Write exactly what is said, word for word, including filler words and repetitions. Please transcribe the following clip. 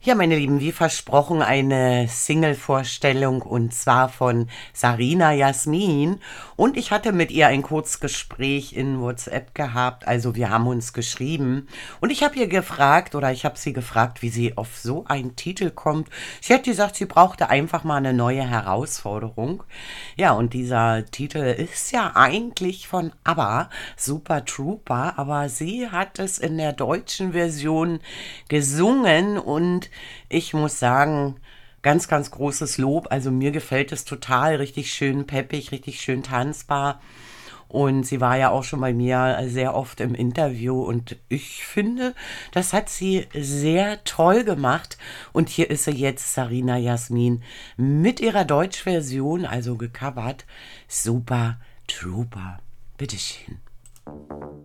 Ja, meine Lieben, wie versprochen eine Single-Vorstellung und zwar von Sarina Jasmin. Und ich hatte mit ihr ein Kurzgespräch in WhatsApp gehabt. Also wir haben uns geschrieben. Und ich habe ihr gefragt oder ich habe sie gefragt, wie sie auf so einen Titel kommt. Sie hat gesagt, sie brauchte einfach mal eine neue Herausforderung. Ja, und dieser Titel ist ja eigentlich von ABBA, Super Trooper, aber sie hat es in der deutschen Version gesungen und ich muss sagen, ganz, ganz großes Lob. Also mir gefällt es total, richtig schön peppig, richtig schön tanzbar. Und sie war ja auch schon bei mir sehr oft im Interview und ich finde, das hat sie sehr toll gemacht. Und hier ist sie jetzt, Sarina Jasmin, mit ihrer Deutschversion, also gecovert, Super Trooper. Bitteschön.